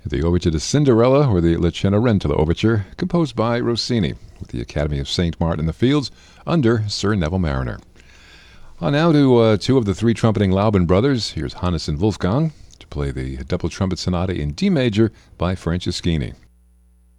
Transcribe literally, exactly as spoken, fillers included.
The overture to Cinderella, or the La Cenerentola overture, composed by Rossini, with the Academy of Saint Martin in the Fields, under Sir Neville Marriner. On now to uh, two of the three trumpeting Laubin brothers. Here's Hannes and Wolfgang to play the double trumpet sonata in D major by Franceschini.